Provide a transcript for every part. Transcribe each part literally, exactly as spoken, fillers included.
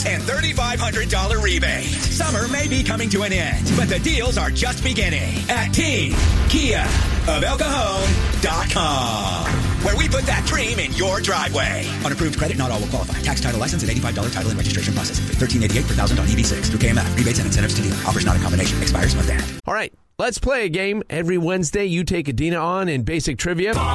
points and thirty-five hundred dollars rebate. Summer may be coming to an end, but the deals are just beginning at Team Kia of El Cajon dot com, where we put that dream in your driveway. On approved credit, not all will qualify. Tax, title, license, and eighty-five dollars title and registration processing fee. thirteen eighty-eight per thousand on E V six through K M F. Rebates and incentives to dealer. Offers not a combination. Expires month end. All right, let's play a game. Every Wednesday, you take Adina on in basic trivia. See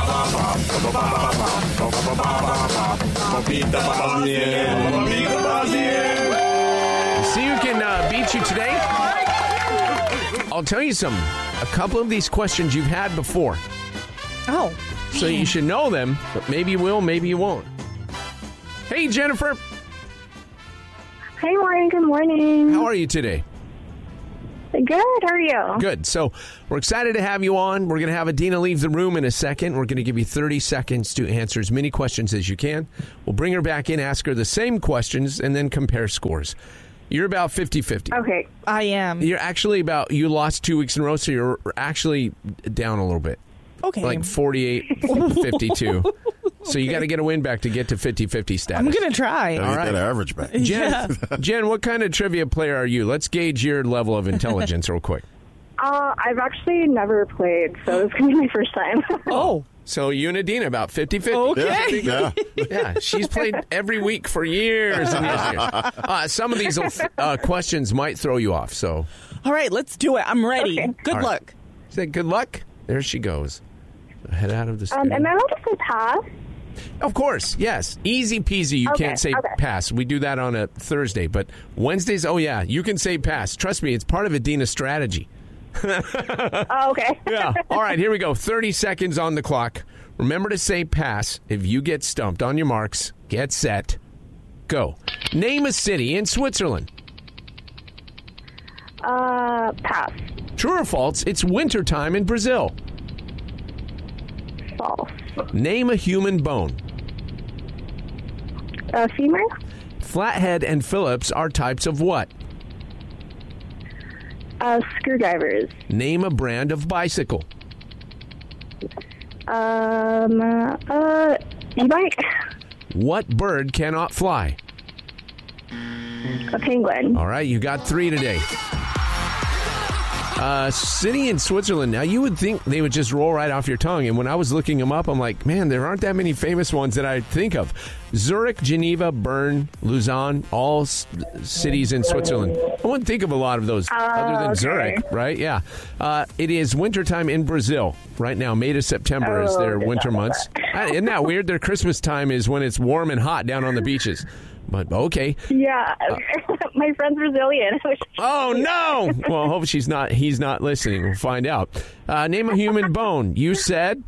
who can uh, beat you today. I'll tell you something. A couple of these questions you've had before. Oh. So you should know them, but maybe you will, maybe you won't. Hey, Jennifer. Hey, Warren. Good morning. How are you today? Good. How are you? Good. So we're excited to have you on. We're going to have Adina leave the room in a second. We're going to give you thirty seconds to answer as many questions as you can. We'll bring her back in, ask her the same questions, and then compare scores. You're about fifty-fifty. Okay. I am. You're actually about, you lost two weeks in a row, so you're actually down a little bit. Okay. Like forty-eight fifty-two. So you got to get a win back to get to fifty-fifty status. I'm going to try. All right. Get an average back. Jen, Yeah. Jen, what kind of trivia player are you? Let's gauge your level of intelligence real quick. Uh, I've actually never played, so it's going to be my first time. Oh. So you and Adina about fifty-fifty. Okay. Yeah. Yeah, she's played every week for years and years. And years. Uh, some of these uh, questions might throw you off, so. All right, let's do it. I'm ready. Okay. Good All right. luck. Say good luck. There she goes. Head out of the studio. Um, am I allowed to say pass? Of course, yes. Easy peasy. You Okay, can't say okay. pass. We do that on a Thursday, but Wednesdays, oh yeah, you can say pass. Trust me, it's part of Adina's strategy. Oh, okay. Yeah. All right, here we go. thirty seconds on the clock. Remember to say pass if you get stumped. On your marks, get set, go. Name a city in Switzerland. Uh, pass. True or false, it's wintertime in Brazil. False. Name a human bone. Uh, femur? Flathead and Phillips are types of what? Uh, screwdrivers. Name a brand of bicycle. Um, uh, e-bike? What bird cannot fly? A penguin. All right, you got three today. Uh, city in Switzerland. Now, you would think they would just roll right off your tongue. And when I was looking them up, I'm like, man, there aren't that many famous ones that I think of. Zurich, Geneva, Bern, Lausanne, all s- cities in Switzerland. I wouldn't think of a lot of those other than okay. Zurich, right? Yeah. Uh, it is wintertime in Brazil right now. May to September is Oh, their did winter not know months. Uh, Isn't that weird? Their Christmas time is when it's warm and hot down on the beaches. But okay. Yeah. My friend's Brazilian. Oh no! Well, I hope she's not. He's not listening. We'll find out. Uh, name a human bone. You said.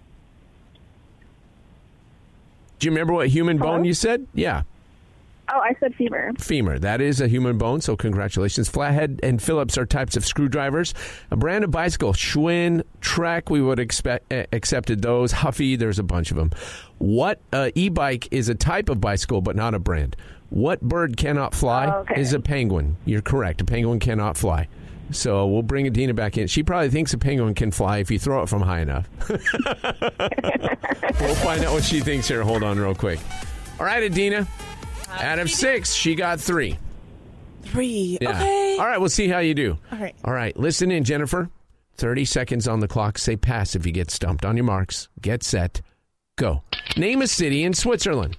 Do you remember what human Hello? bone you said? Yeah, Oh, I said femur. femur. That is a human bone. So congratulations. Flathead and Phillips are types of screwdrivers. A brand of bicycle. Schwinn, Trek. We would expect uh, accepted those. Huffy. There's a bunch of them. What uh, e-bike is a type of bicycle, but not a brand. What bird cannot fly Oh, okay. is a penguin. You're correct. A penguin cannot fly. So we'll bring Adina back in. She probably thinks a penguin can fly if you throw it from high enough. We'll find out what she thinks here. Hold on real quick. All right, Adina. Out of six, she got three. Three. Yeah. Okay. All right, we'll see how you do. All right. All right, listen in, Jennifer. thirty seconds on the clock. Say pass if you get stumped. On your marks, get set, go. Name a city in Switzerland.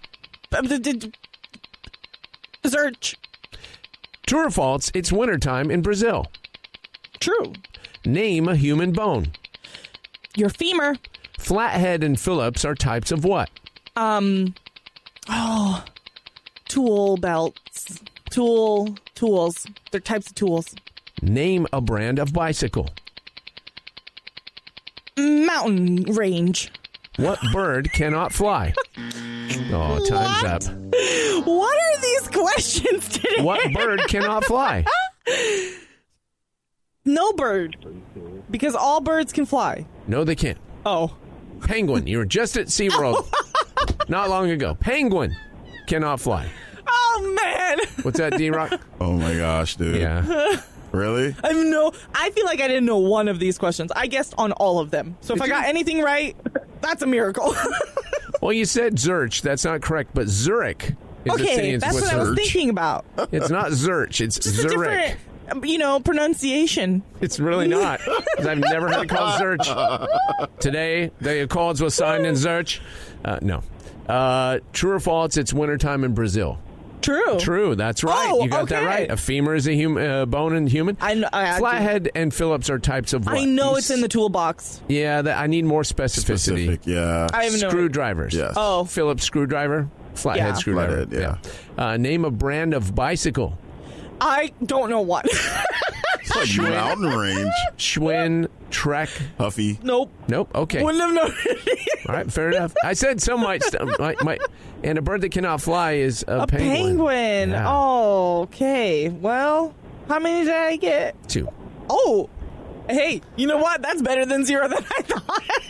Search. True or false, it's wintertime in Brazil. True. Name a human bone. Your femur. Flathead and Phillips are types of what? Um. Oh. Tool belts. Tool. Tools. They're types of tools. Name a brand of bicycle. Mountain range. What bird cannot fly? Oh, time's What? up. What are these questions today? What bird cannot fly? No bird. Because all birds can fly. No, they can't. Oh. Penguin. You were just at SeaWorld not long ago. Penguin cannot fly. Oh, man. What's that, D-Rock? Oh, my gosh, dude. Yeah. Really? I have no. I feel like I didn't know one of these questions. I guessed on all of them. So if Did I you? got anything right, that's a miracle. Well, you said Zurich. That's not correct, but Zurich Is a city Okay, in that's what I was Switzerland. thinking about. It's not Zurich. It's Just a Zurich. different, um, you know, pronunciation. It's really not. 'Cause I've never heard it called Zurich. Today, the Accords was signed in Zurich. Uh, no. Uh, true or false, it's wintertime in Brazil. True. True, that's right. Oh, you got that okay. right. A femur is a hum- uh, bone in human. I know. I, I, Flathead and Phillips are types of what? I know You it's in the toolbox. Yeah, that, I need more specificity. Specific, yeah. I have no. Screwdrivers. Yes. Oh, Phillips screwdriver. Flathead Yeah. screwdriver. Flathead, yeah. Uh, name a brand of bicycle. I don't know what. It's like mountain range. Schwinn, Trek. Huffy. Nope. Nope. Okay. Wouldn't have known. All right, fair enough. I said some might, st- might, might, and a bird that cannot fly is a, A penguin. penguin. Yeah. Oh, okay. Well, how many did I get? Two. Oh, hey, you know what? That's better than zero than I thought.